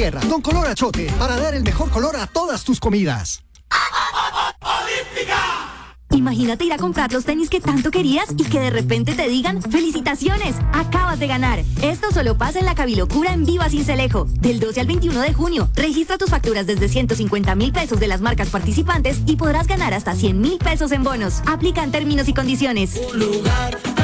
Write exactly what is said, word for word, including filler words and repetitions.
tierra. Don Color Achote, para dar el mejor color a todas tus comidas. Imagínate ir a comprar los tenis que tanto querías y que de repente te digan ¡felicitaciones! ¡Acabas de ganar! Esto solo pasa en la Cabilocura en Viva Sincelejo. Del doce al veintiuno de junio, registra tus facturas desde ciento cincuenta mil pesos de las marcas participantes y podrás ganar hasta cien mil pesos en bonos. Aplican términos y condiciones. Un lugar